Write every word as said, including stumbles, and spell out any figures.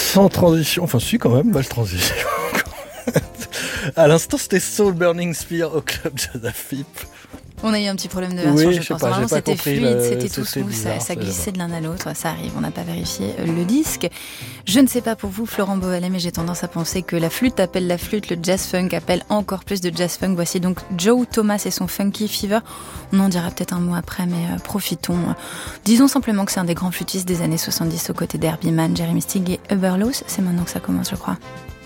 Sans transition, enfin si quand même, belle transition. À l'instant, c'était Soul Burning Spear au club Joséphine. On a eu un petit problème de version, oui, je, je pense. Pas, Normalement, c'était fluide, le... c'était tout smooth, ça, ça glissait de l'un à l'autre, ça arrive, on n'a pas vérifié le disque. Je ne sais pas pour vous, Florent Beauvalet, mais j'ai tendance à penser que la flûte appelle la flûte, le jazz funk appelle encore plus de jazz funk. Voici donc Joe Thomas et son Funky Fever. On en dira peut-être un mot après, mais euh, profitons. Disons simplement que c'est un des grands flûtistes des années soixante-dix aux côtés d'Herbie Mann, Jeremy Stig et Hubert Laws. C'est maintenant que ça commence, je crois.